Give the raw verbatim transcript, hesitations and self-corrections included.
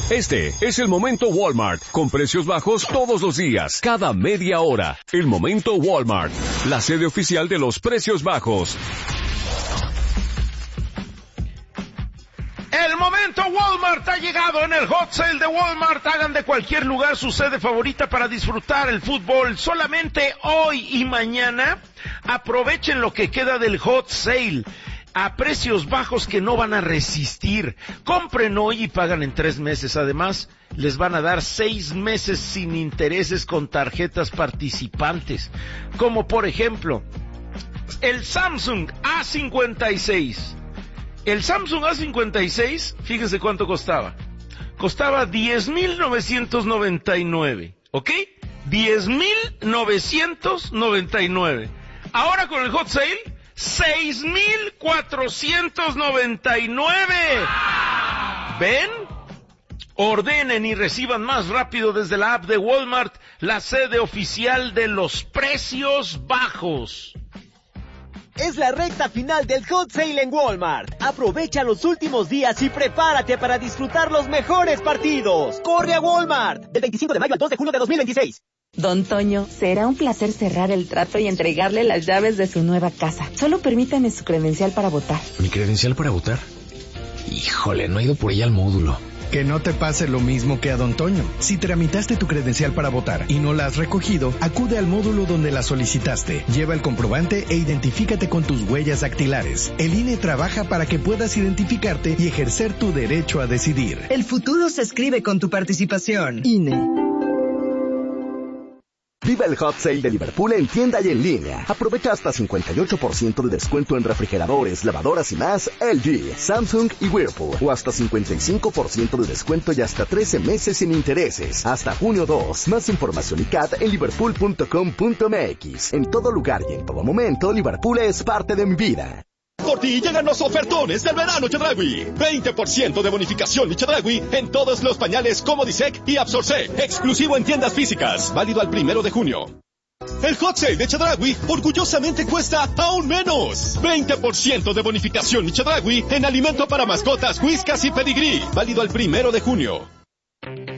Este es el Momento Walmart, con precios bajos todos los días, cada media hora. El Momento Walmart, la sede oficial de los precios bajos. El Momento Walmart ha llegado en el Hot Sale de Walmart. Hagan de cualquier lugar su sede favorita para disfrutar el fútbol. Solamente hoy y mañana aprovechen lo que queda del Hot Sale a precios bajos que no van a resistir. Compren hoy y pagan en tres meses. Además, les van a dar seis meses sin intereses con tarjetas participantes. Como por ejemplo, el Samsung A cincuenta y seis. El Samsung A cincuenta y seis, fíjense cuánto costaba. Costaba diez mil novecientos noventa y nueve, ¿ok? diez mil novecientos noventa y nueve. Ahora con el Hot Sale, seis mil cuatrocientos noventa y nueve. ¿Ven? Ordenen y reciban más rápido desde la app de Walmart, la sede oficial de los precios bajos. Es la recta final del Hot Sale en Walmart. Aprovecha los últimos días y prepárate para disfrutar los mejores partidos. ¡Corre a Walmart! Del veinticinco de mayo al dos de junio de dos mil veintiséis. Don Toño, será un placer cerrar el trato y entregarle las llaves de su nueva casa. Solo permítame su credencial para votar. ¿Mi credencial para votar? Híjole, no he ido por ella al módulo. Que no te pase lo mismo que a Don Toño. Si tramitaste tu credencial para votar y no la has recogido, acude al módulo donde la solicitaste. Lleva el comprobante e identifícate con tus huellas dactilares. El I N E trabaja para que puedas identificarte y ejercer tu derecho a decidir. El futuro se escribe con tu participación. I N E. Viva el Hot Sale de Liverpool en tienda y en línea. Aprovecha hasta cincuenta y ocho por ciento de descuento en refrigeradores, lavadoras y más L G, Samsung y Whirlpool. O hasta cincuenta y cinco por ciento de descuento y hasta trece meses sin intereses. Hasta junio dos. Más información y C A T en liverpool punto com punto m x. En todo lugar y en todo momento, Liverpool es parte de mi vida. Por ti llegan los ofertones del verano Chedraui. veinte por ciento de bonificación Chedraui en todos los pañales Comodisec y Absorsec. Exclusivo en tiendas físicas. Válido al primero de junio. El Hot Sale de Chedraui orgullosamente cuesta aún menos. veinte por ciento de bonificación Chedraui en alimento para mascotas, whiskas y pedigrí. Válido al primero de junio.